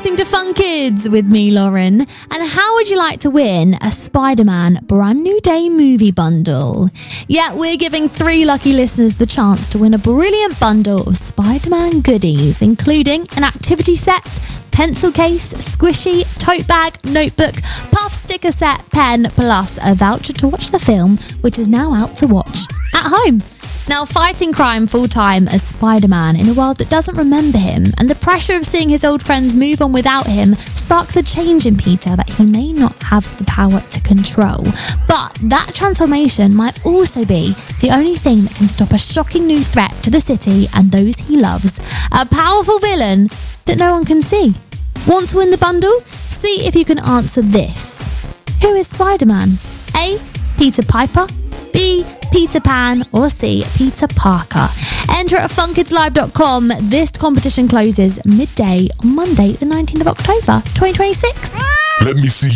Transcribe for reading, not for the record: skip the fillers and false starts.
listening to Fun Kids with me, Lauren. And how would you like to win a Spider-Man Brand New Day movie bundle? Yeah, we're giving 3 lucky listeners the chance to win a brilliant bundle of Spider-Man goodies, including an activity set, pencil case, squishy, tote bag, notebook, puff sticker set, pen, plus a voucher to watch the film, which is now out to watch at home. Now, fighting crime full-time as Spider-Man in a world that doesn't remember him, and the pressure of seeing his old friends move on without him, sparks a change in Peter that he may not have the power to control. But that transformation might also be the only thing that can stop a shocking new threat to the city and those he loves. A powerful villain that no one can see. Want to win the bundle? See if you can answer this. Who is Spider-Man? A. Peter Piper, B. Peter Pan, or C. Peter Parker. Enter at funkidslive.com. This competition closes midday on Monday, the 19th of October, 2026. Let me see